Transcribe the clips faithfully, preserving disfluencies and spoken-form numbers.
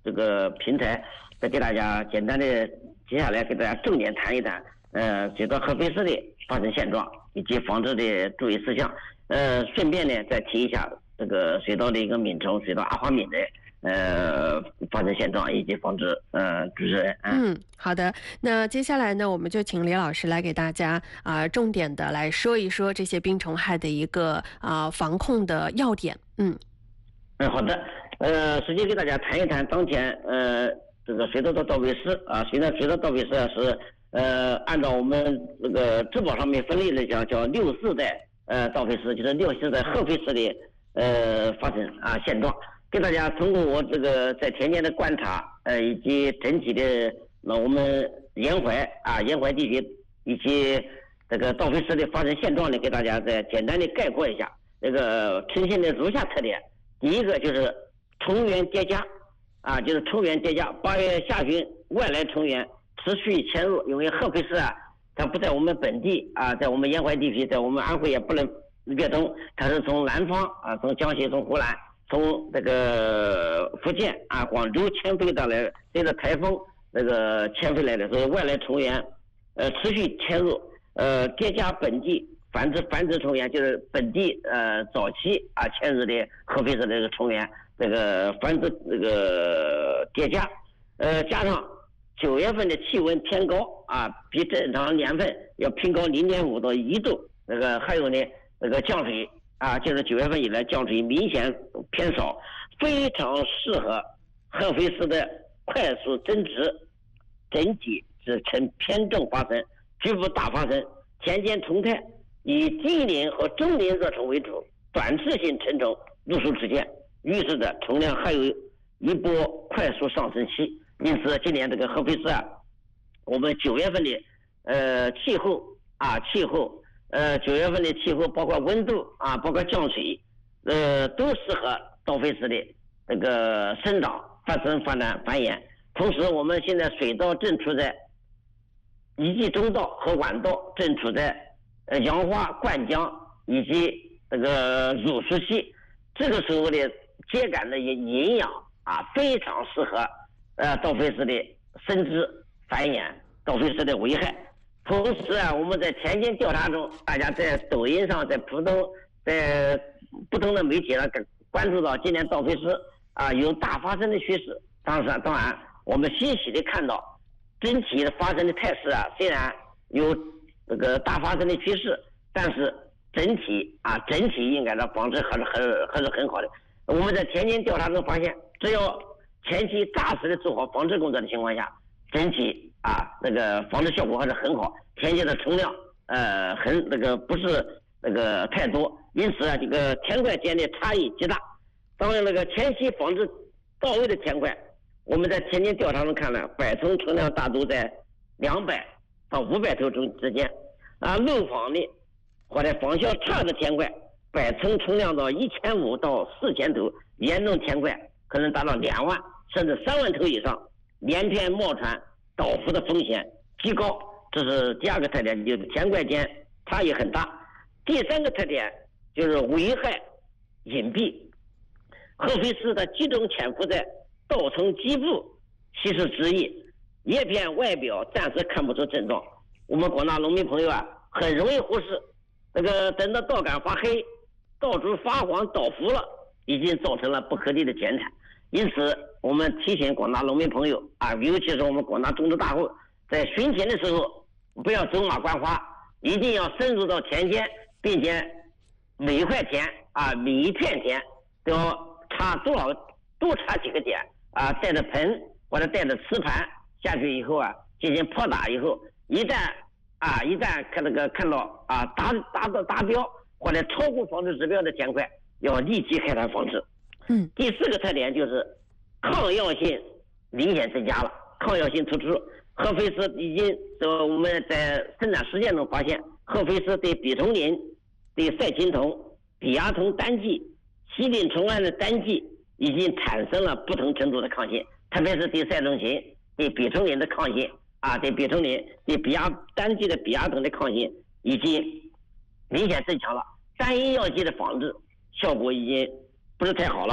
这个平台，再给大家简单的接下来给大家重点谈一谈，呃，水稻核废水的发生现状以及防治的注意事项。呃，顺便呢再提一下这个水稻的一个螨虫，水稻阿花敏的呃发生现状以及防治。呃，主持人。 嗯，好的。那接下来呢，我们就请李老师来给大家啊、呃、重点的来说一说这些病虫害的一个啊、呃、防控的要点。嗯。 嗯，好的。呃，实际给大家谈一谈当前呃这个水稻的稻肥师啊，水稻水稻稻肥师是呃按照我们这个质保上面分类来讲，叫六四代呃稻肥师，就是六四代核废师的呃发生啊现状。给大家通过我这个在田间的观察，呃，以及整体的那我们沿淮啊沿淮地区以及这个稻肥师的发生现状呢，给大家再简单的概括一下。这个呈现的如下特点：第一个就是虫源叠加，啊，就是虫源叠加。八月下旬，外来虫源持续迁入，因为核废师啊，它不在我们本地啊，在我们沿淮地区，在我们安徽也不能越冬，它是从南方啊，从江西、从湖南。从这个福建啊、广州迁飞到来，随着台风那个迁飞来的，所以外来虫源呃持续迁入，呃叠加本地繁殖繁殖虫源，就是本地呃早期啊迁入的核废水的这个虫源，这个繁殖这个叠加，呃加上九月份的气温偏高啊，比正常年份要偏高零点五到一度，那个还有呢那个降水。啊，就是九月份以来降水明显偏少，非常适合核废水的快速增殖，整体是呈偏正发生，局部大发生。田间虫态以低龄和中龄热虫为主，短次性成虫入数出现，预示着虫量还有一波快速上升期。因此，今年这个核废水啊，我们九月份的呃气候啊气候。呃，九月份的气候包括温度啊，包括降水，呃，都适合稻肥师的这个生长、发生、发展、繁衍。同时，我们现在水稻正处在一季中稻和晚稻正处在呃杨花、灌浆以及这个乳熟期，这个时候的秸秆的营养啊，非常适合呃稻肥师的生殖、繁衍，稻肥师的危害。同时啊，我们在田间调查中，大家在抖音上、在普通、在不同的媒体上关注到今年稻肥师啊有大发生的趋势。当然，当然，我们欣喜的看到整体的发生的态势啊，虽然有这个大发生的趋势，但是整体啊，整体应该的防治还是很还是很好的。我们在田间调查中发现，只要前期扎实的做好防治工作的情况下，整体啊，那个防治效果还是很好，田间的虫量呃很那个不是那个太多，因此啊，这个田块间的差异极大。当然，那个前期防治到位的田块，我们在田间调查中看了，百虫虫量大都在两百到五百头中之间啊，漏防的或者防效差的田块，百虫虫量到一千五到四千头，严重田块可能达到两万甚至三万头以上。连片冒传倒伏的风险极高，这是第二个特点，就是田块间差异很大。第三个特点就是危害隐蔽，核废师的集中潜伏在稻丛基部，其实之意，叶片外表暂时看不出症状，我们广大农民朋友啊，很容易忽视。这个等到稻杆发黑、稻株发黄倒伏了，已经造成了不可逆的减产。因此，我们提醒广大农民朋友啊，尤其是我们广大种植大户，在巡田的时候，不要走马观花，一定要深入到田间，并且每一块田啊，每一片田都要插多少多插几个点啊，带着盆或者带着瓷盘下去以后啊，进行泼打以后，一旦啊一旦看那个看到啊达达到达标或者超过防治指标的田块，要立即开展防治。 嗯， 第四个特点就是抗药性明显增加了，抗药性突出。核废师已经呃我们在生产实践中发现，核废师对吡虫林、对赛青酮、吡蚜酮单剂、西林虫胺的单剂已经产生了不同程度的抗性，特别是对赛虫型、对吡虫林的抗性啊，对吡虫林、对吡蚜单剂的吡蚜酮的抗性已经明显增强了。单一药剂的防治效果已经不是太好了。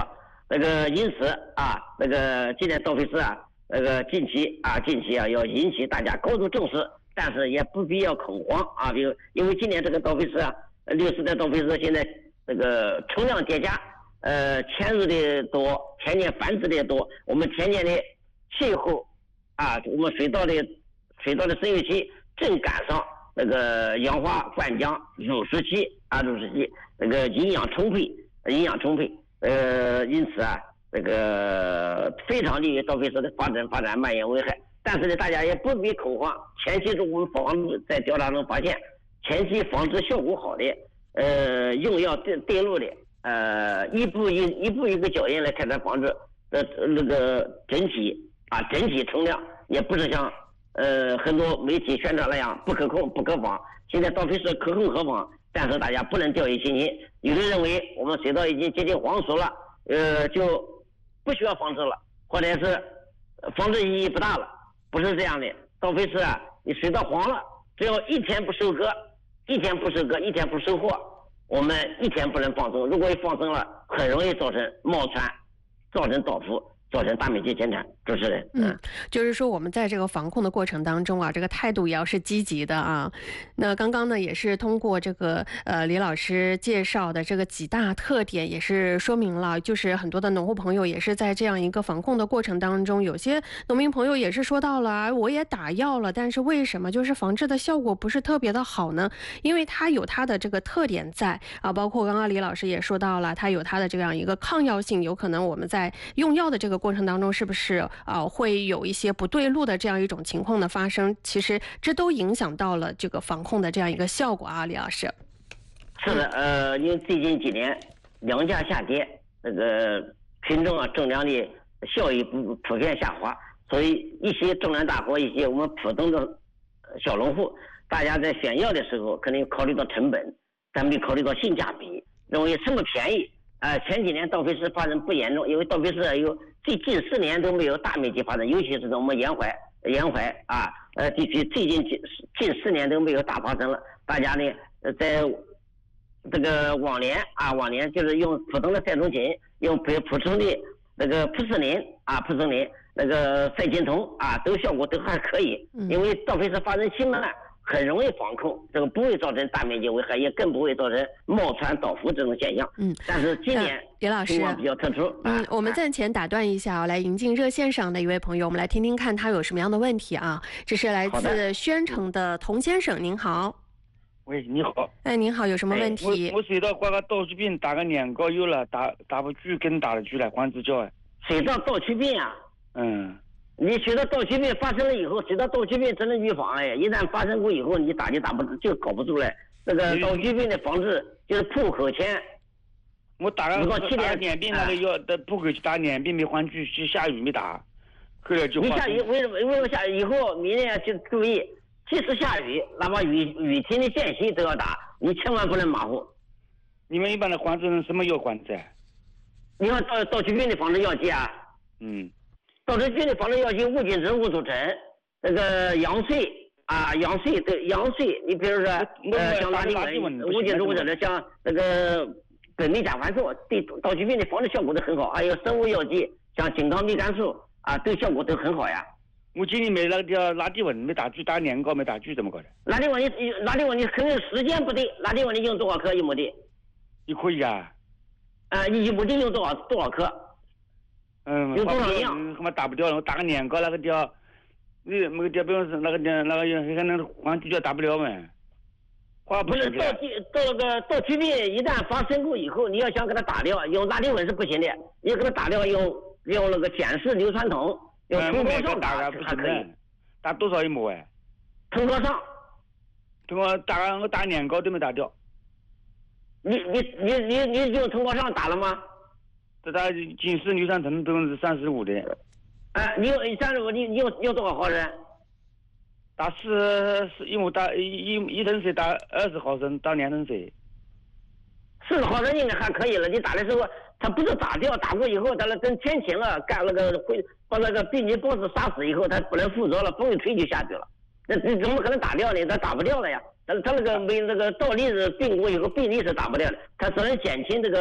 那个因此啊，那个今年倒费时啊，那个近期啊，近期啊要引起大家高度重视，但是也不必要恐慌啊。比如因为今年这个倒费时啊，六十代倒费时现在那个冲量叠加，呃，迁入的多，田间繁殖的也多，我们田间的气候啊，我们水稻的水稻的生育期正赶上那个氧化灌浆乳食期啊，乳食期那个营养充沛，营养充沛。呃，因此啊，这个非常利于倒费时的发展、发展蔓延危害。但是呢，大家也不必恐慌。前期中我们防治在调查中发现，前期防治效果好的，呃，用药对对路的，呃，一步一一步一个脚印来开展防治的那个整体啊，整体冲量也不是像呃很多媒体宣传那样不可控、不可防。现在倒费时可控可防。但是大家不能掉以轻心，有人认为我们水稻已经接近黄熟了，呃，就不需要防治了，或者是防治意义不大了，不是这样的。倒费时啊，你水稻黄了，只要一天不收割，一天不收割，一天不收获，我们一天不能放松。如果一放松了，很容易造成冒传，造成倒伏。造成大面积减产。主持人， 嗯，就是说我们在这个防控的过程当中啊，这个态度也要是积极的啊。那刚刚呢，也是通过这个呃李老师介绍的这个几大特点，也是说明了，就是很多的农户朋友也是在这样一个防控的过程当中，有些农民朋友也是说到了，我也打药了，但是为什么就是防治的效果不是特别的好呢？因为它有它的这个特点在啊，包括刚刚李老师也说到了，它有它的这样一个抗药性，有可能我们在用药的这个过程当中，是不是啊会有一些不对路的这样一种情况的发生？其实这都影响到了这个防控的这样一个效果啊，李老师。 是的，呃，因为最近几年粮价下跌，那个群众啊种粮的效益普普遍下滑，所以一些种粮大户，一些我们普通的小农户，大家在选药的时候，可能考虑到成本，但没考虑到性价比，认为这么便宜。呃，前几年盗飞市发展不严重，因为盗飞市有最近四年都没有大面积发展，尤其是我们沿淮沿淮啊呃地区，最近近近四年都没有大发生了。大家呢，在这个往年啊，往年就是用普通的赛虫锦，用普普通的那个普司林啊，普司林那个赛金酮啊，都效果都还可以，因为盗飞市发展轻慢。很容易防控，这个不会造成大面积危害，也更不会造成冒传倒伏这种现象。嗯，但是今年李老师情况比较特殊。 嗯，我们暂前打断一下啊，来迎进热线上的一位朋友，我们来听听看他有什么样的问题啊。这是来自宣城的童先生，您好。 喂，你好。 哎，您好，有什么问题？ 哎、我我水稻挂个稻曲病，打个年糕有了，打打不住，跟打了住了，黄子教哎。 水稻稻曲病啊？ 嗯。 你水稻稻曲病发生了以后，水稻稻曲病只能预防哎，一旦发生过以后，你打就打不就搞不住了。这个稻曲病的防治就是铺口前， 我打了打了年病那个药的铺口去打年病没还住，去下雨没打，后来就。 你下雨为什么为什么下雨以后明年就注意，即使下雨，哪怕雨雨天的间隙都要打，你千万不能马虎。 你们一般的防治用什么药防治？ 你看稻稻曲病的防治药剂啊？ 嗯。 稻曲病的防治药剂物锦酯、物组成，那个羊穗啊，羊穗对羊穗，你比如说呃，像拉丁文、物锦酯或者是像那个苯美甲环素，对稻曲病的防治效果都很好。还有生物药剂，像金汤米甘素啊，对效果都很好呀。 我今年没那个叫拉丁文，没打住，打年糕没打住，怎么搞的？ 拉丁文你拉丁文你肯定时间不对，拉丁文你用多少克一亩地？ 你可以啊。 啊，你一亩地用多少多少克？ 嗯， 有多少样？ 他妈打不掉了，我打个年糕那个掉，那那个掉不用是那个掉那个还能黄地就打不了嘛。花不是稻地到那个稻曲病一旦发生过以后，你要想给它打掉，用拉丁文是不行的，你要给它打掉用用那个碱式硫酸铜，用通高上打还可以。 打多少一亩哎？ 通高上。 通高打我打年糕都没打掉。 你你你你你用通高上打了吗？ 这它仅是硫酸铜百分之三十五的。 哎，你用三十五，你你用用多少毫升？ 打四四一亩打一一一桶水打二十毫升，打两桶水。 四十毫升应该还可以了。你打的时候，它不是打掉，打过以后，它那等天晴了，干那个会把那个病菌孢子杀死以后，它不能附着了，风一吹就下去了。那你怎么可能打掉呢？它打不掉了呀。它它那个没那个稻粒子病过以后，病粒是打不掉的，它只能减轻这个。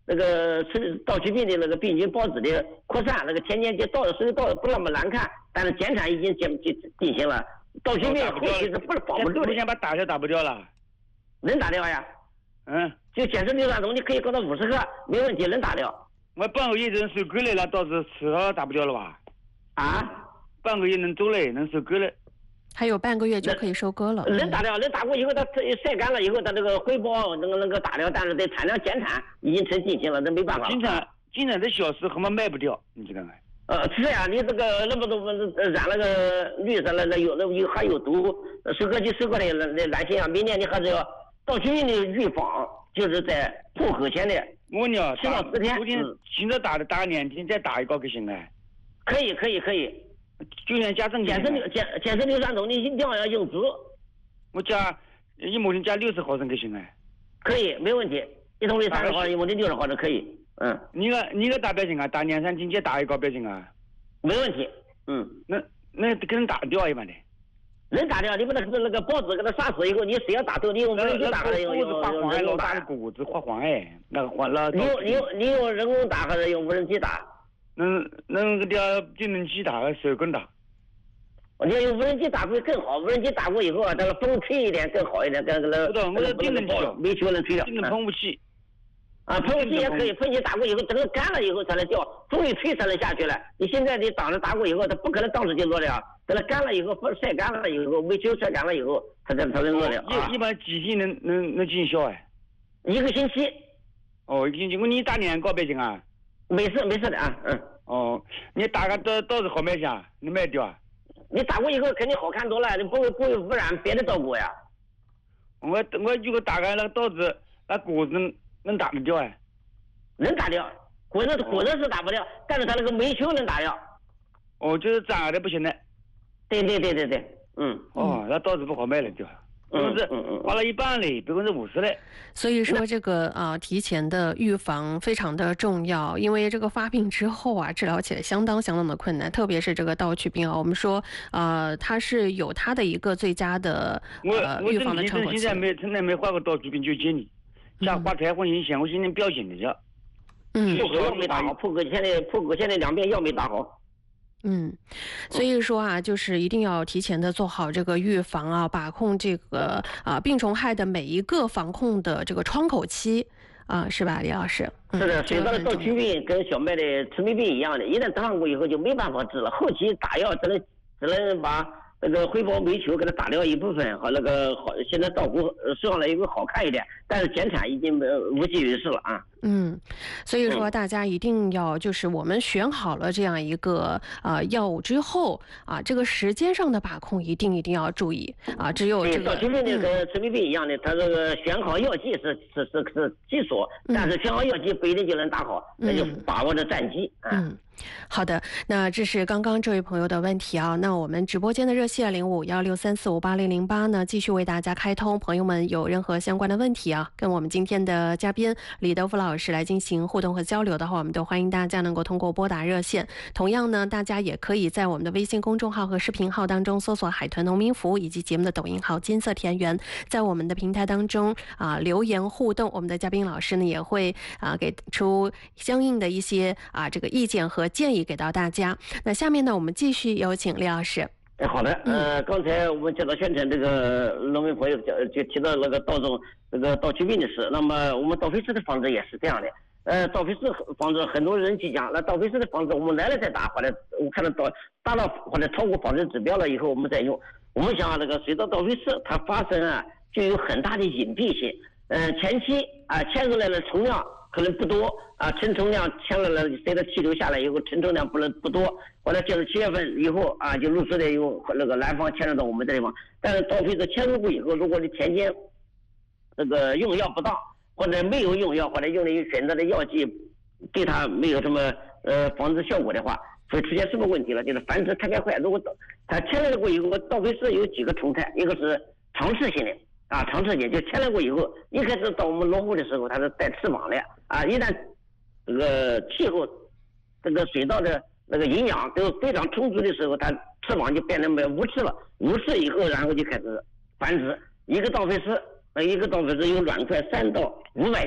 那个是盗区病的那个病菌孢子的扩散，那个田间就盗虽然盗不那么难看，但是减产已经进进进行了。盗区病后期是不是保不住的？ 先把打掉打不掉了， 能打掉呀？ 嗯， 就减成硫酸铜，你可以搞到五十克，没问题，能打掉。 我半个月能收够了，那倒是迟早打不掉了吧？ 啊？ 半个月能走嘞，能收够了。 还有半个月就可以收割了。 能打掉，能打过以后，它晒干了以后，它这个灰包能够能够打掉，但是对产量减产已经成进行了，那没办法。 进产进产的小时恐怕卖不掉，你知道吗？ 呃，是呀，你这个那么多染了个绿色了，那有那有还有毒，收割机收过来那那蓝心啊，明年你还是要盗区病的预防，就是在户口前的。 我跟你讲， 七到十天。 昨天现在打的打两天，再打一个就行了。 可以可以可以， 就连加正减成硫减减成硫酸铜，你一定要用足。 我加一亩地加六十毫升就行了。 可以，没问题，一桶里三十毫升，一亩地六十毫升可以。嗯， 你个你个打标准啊，打两三斤再打一个标准啊， 没问题。嗯， 那那给人打掉一般的， 能打掉。你把那个那个孢子给它杀死以后，你谁要打透，你用无人机打还是用用用人工打？ 那果子发黄哎，那个黄那。 你用你用你用人工打还是用无人机打？ 能能个叫智能机打，手工打。 你要用无人机打会更好，无人机打过以后啊，它风吹一点更好一点，跟那个。 不懂，我是智能机， 煤球能吹掉。 智能喷雾器。 啊，喷雾器也可以，喷气打过以后，整个干了以后才能掉，风一吹才能下去了。你现在你挡着打过以后，它不可能当时就落了，等它干了以后，晒干了以后，煤球晒干了以后，它才才能落了。 一一般几天能能能见效哎？ 一个星期。 哦，一个星期，我你打两个标准啊？ 没事没事的啊，嗯。 哦，你打个到到时好卖下，能卖掉啊？ 你打过以后肯定好看多了，你不会不会污染别的稻谷呀。 我我如果打开那个稻子，那果子能能打得掉哎？ 能打掉，果子果子是打不掉，但是它那个煤球能打掉。 哦，就是长的不行的。 对对对对对，嗯。 哦，那稻子不好卖了就。百分之花了一半嘞，百分之五十嘞。 所以说这个啊、呃，提前的预防非常的重要，因为这个发病之后啊，治疗起来相当相当的困难，特别是这个盗区病啊，我们说呃，它是有它的一个最佳的呃预防的窗口期。 我现在没从来没患过盗区病，就接你，像花台风影响，我现在标紧的叫。 嗯。 破口药没打好，破口现在破口现在两遍药没打好。 嗯，所以说啊，就是一定要提前的做好这个预防啊，把控这个啊病虫害的每一个防控的这个窗口期啊，是吧，李老师？ 是的，水稻的盗区病跟小麦的痴霉病一样的，一旦得上过以后就没办法治了，后期打药只能只能把那个灰包煤球给它打掉一部分，和那个好现在稻谷收上来以后好看一点，但是减产已经无济于事了啊。 嗯，所以说大家一定要就是我们选好了这样一个呃药物之后啊，这个时间上的把控一定一定要注意啊。只有这个盗区病的跟痴霉病一样的，它这个选好药剂是是是是基础，但是选好药剂不一定就能打好，那就把握着战机。 嗯，好的，那这是刚刚这位朋友的问题啊。那我们直播间的热线零五幺六三四五八零零八呢，继续为大家开通。朋友们有任何相关的问题啊，跟我们今天的嘉宾李德福老师来进行互动和交流的话，我们都欢迎大家能够通过拨打热线。同样呢，大家也可以在我们的微信公众号和视频号当中搜索海豚农民服，以及节目的抖音号金色田园，在我们的平台当中啊留言互动，我们的嘉宾老师呢也会啊给出相应的一些啊这个意见和建议给到大家。那下面呢，我们继续有请李老师。 哎，好的，呃，刚才我们接到宣传这个农民朋友就就提到那个稻种这个盗区病的事，那么我们盗飞虱的防治也是这样的。呃，盗飞虱防治很多人去讲，那盗飞虱的防治我们来了再打，或者我看到到达到或者超过防治指标了以后我们再用。我们想啊，这个水稻盗飞虱它发生啊就有很大的隐蔽性，呃，前期啊牵出来的虫量可能不多啊，成虫量牵了了，随着气流下来以后，成虫量不能不多。后来就是七月份以后啊，就陆续的有那个南方迁入到我们这地方。但是盗飞虱迁入过以后，如果你田间这个用药不当，或者没有用药，或者用的选择的药剂对它没有什么呃防治效果的话，会出现什么问题了？就是繁殖特别快。如果它迁来过以后，盗飞虱有几个虫态，一个是长翅性的。啊，长翅性就迁来过以后，一开始到我们落后的时候，它是带翅膀的啊。一旦这个气候、这个水稻的那个营养都非常充足的时候，它翅膀就变成无翅了。无翅以后，然后就开始繁殖。一个盗飞虱，呃，一个盗飞虱有卵块三到五百粒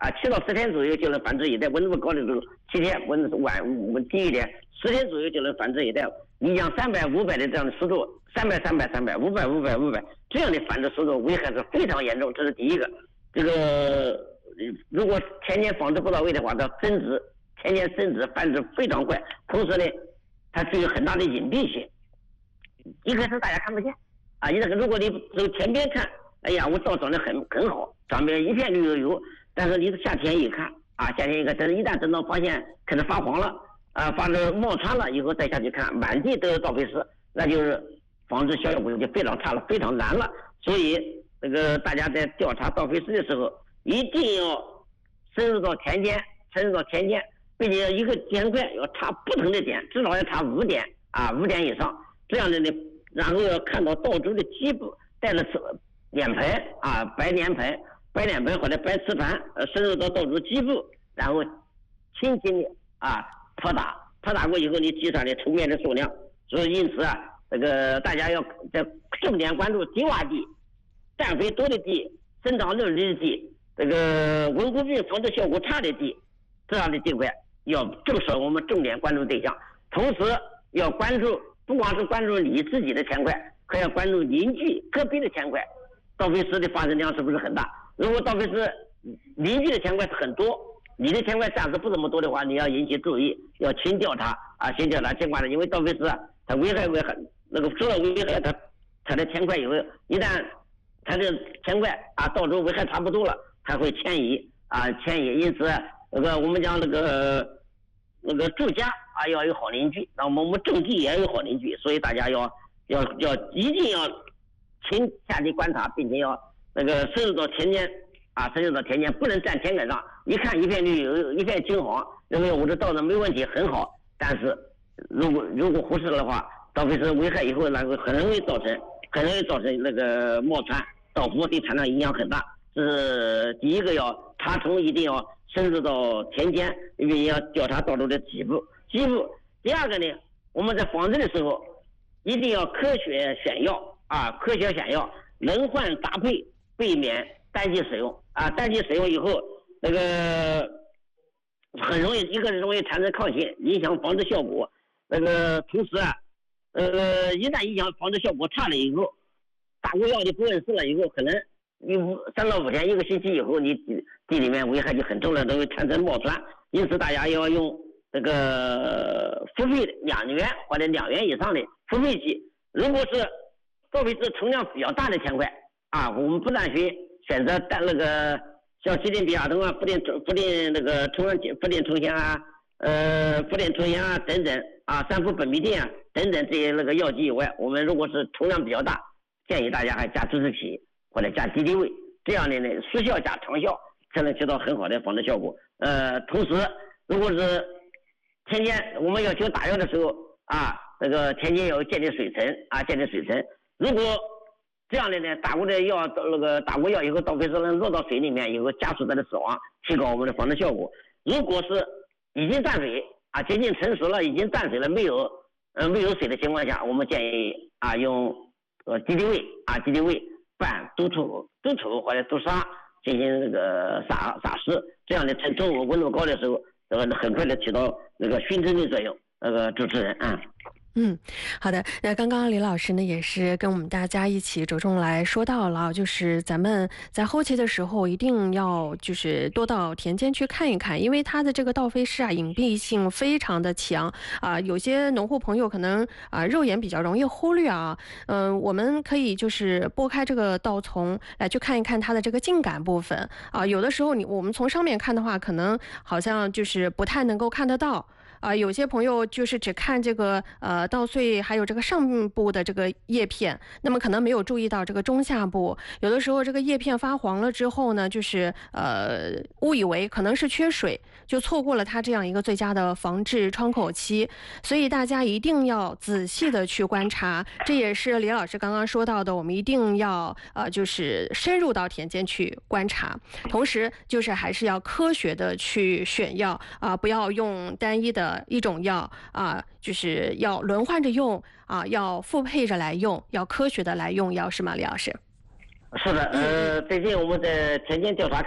啊，七到十天左右就能繁殖一代。温度不高的时候，七天温度晚温低一点，十天左右就能繁殖一代。你像三百、五百的这样的速度，三百、三百、三百、五百、五百、五百这样的繁殖速度危害是非常严重，这是第一个。这个如果田间防治不到位的话，它生殖田间生殖繁殖非常快，同时呢，它具有很大的隐蔽性。一开始大家看不见啊，你那个如果你走田边看，哎呀，我稻长得很很好，上面一片绿油油。但是你夏天一看啊，夏天一看，但是一旦等到发现开始发黄了啊，发生冒川了以后再下去看，满地都是稻肥丝，那就是防治效果就非常差了，非常难了。所以那个大家在调查稻肥丝的时候，一定要深入到田间，深入到田间，并且一个田块要插不同的点，至少要插五点啊，五点以上。这样的呢，然后要看到稻株的基部带着脸盆啊，白脸盆、白脸盆或者白瓷盘，呃，深入到稻株基部，然后轻轻的啊泼打，泼打过以后，你计算的抽面的数量。所以因此啊，这个大家要在重点关注低洼地、氮肥多的地、生长嫩绿的地，这个文护病防治效果差的地，这样的地块要正是我们重点关注对象。同时要关注。不光是关注你自己的田块，还要关注邻居隔壁的田块，稻肥丝的发生量是不是很大？如果稻肥丝邻居的田块是很多，你的田块暂时不怎么多的话，你要引起注意，要勤调查啊，勤调查监管的，因为稻肥丝啊，它危害危害那个受到危害，它它的田块以后，一旦它的田块啊稻株危害差不多了，它会迁移啊迁移，因此那个我们讲那个。那个住家啊要有好邻居，那么我们种地也要有好邻居，所以大家要要要一定要勤下地观察，并且要那个深入到田间啊，深入到田间，不能站田埂上，一看一片绿油，一片金黄，认为我这稻子没问题，很好。但是如果如果忽视了的话，稻肥丝危害以后，那个很容易造成很容易造成那个冒川、稻腐，对产量影响很大。这是第一个，要查虫一定要深入到田间，因为要调查稻株的基部。基部。第二个呢，我们在防治的时候，一定要科学选药啊，科学选药，轮换搭配，避免单剂使用啊。单剂使用以后，那个很容易，一个是容易产生抗性，影响防治效果。那个同时啊，呃，一旦影响防治效果差了以后，打过药的不问世了以后，可能你三到五天、一个星期以后，你地地里面危害就很重了，都会产生冒川。因此，大家要用这个复配两元或者两元以上的复配剂。如果是稻肥丝存量比较大的田块啊，我们不但需选择带那个像西林比亚酮啊、福林福林那个虫福林虫香啊、呃福林虫香啊等等啊、三氟苯嘧啶啊等等这些那个药剂以外，我们如果是存量比较大，建议大家还加猪脂皮或者加敌敌畏，这样的呢速效加长效，才能起到很好的防治效果。呃，同时如果是田间我们要求打药的时候啊，那个田间要建立水层啊，建立水层。如果这样的呢，打过的药那个打过药以后，稻肥丝能落到水里面以后，加速它的死亡，提高我们的防治效果。如果是已经淡水啊，接近成熟了，已经淡水了，没有呃没有水的情况下，我们建议啊用呃敌敌畏啊敌敌畏拌督土督土或者督沙进行那个撒撒施，这样的趁中午温度高的时候，这个很快的起到那个熏蒸的作用。那个主持人啊。 嗯，好的。那刚刚李老师呢，也是跟我们大家一起着重来说到了，就是咱们在后期的时候一定要就是多到田间去看一看，因为它的这个稻肥丝啊，隐蔽性非常的强啊、呃。有些农户朋友可能啊、呃、肉眼比较容易忽略啊，嗯、呃，我们可以就是拨开这个稻丛来去看一看它的这个茎秆部分啊、呃。有的时候你我们从上面看的话，可能好像就是不太能够看得到。啊、呃，有些朋友就是只看这个呃稻穗，还有这个上部的这个叶片，那么可能没有注意到这个中下部。有的时候这个叶片发黄了之后呢，就是呃误以为可能是缺水，就错过了它这样一个最佳的防治窗口期。所以大家一定要仔细的去观察，这也是李老师刚刚说到的，我们一定要呃就是深入到田间去观察，同时就是还是要科学的去选药啊、呃，不要用单一的一种药啊，就是要轮换着用啊，要复配着来用，要科学的来用药，是吗，李老师？ 是的，呃，最近我们在田间调查看，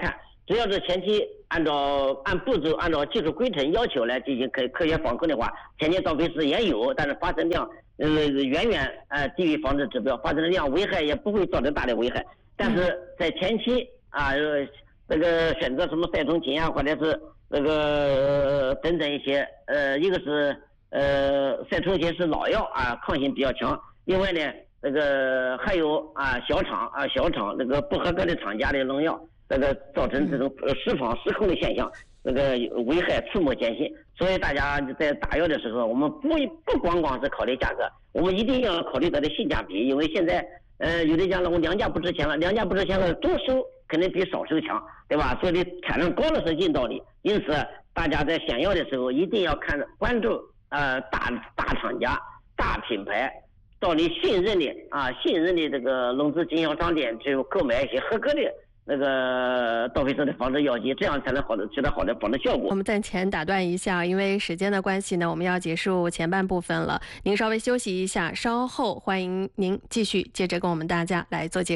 只要是前期按照按步骤、按照技术规程要求来进行科科学防控的话，前期盗匪时也有，但是发生量呃远远呃低于防治指标，发生的量危害也不会造成大的危害。但是在前期啊，这个选择什么赛虫禽啊，或者是这个、呃、等等一些呃，一个是呃赛虫禽是老药啊，抗性比较强。另外呢，这个还有啊小厂啊小厂这个不合格的厂家的农药，这个造成这种失防失控的现象，这个危害触目惊心。所以大家在打药的时候，我们不不光光是考虑价格，我们一定要考虑它的性价比，因为现在呃有的讲了我良价不值钱了，良价不值钱了，多收肯定比少收强，对吧？所以你产量高了是硬道理。因此大家在选药的时候一定要看关注呃大大厂家大品牌，到你信任的啊信任的这个农资经销商店去购买一些合格的那个盗匪蛇的防治药剂，这样才能好的取得好的防治效果。 我们暂前打断一下，因为时间的关系呢，我们要结束前半部分了。您稍微休息一下，稍后欢迎您继续接着跟我们大家来做介绍。